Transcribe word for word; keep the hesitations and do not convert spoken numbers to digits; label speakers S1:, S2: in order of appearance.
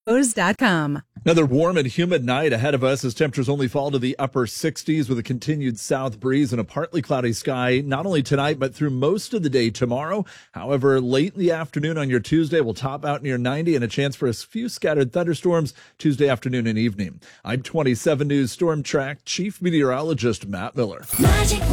S1: dot com.
S2: Another warm and humid night ahead of us as temperatures only fall to the upper sixties with a continued south breeze and a partly cloudy sky, not only tonight, but through most of the day tomorrow. However, late in the afternoon on your Tuesday will top out near ninety and a chance for a few scattered thunderstorms Tuesday afternoon and evening. I'm twenty-seven News Storm Track Chief Meteorologist Matt Miller.
S3: Magic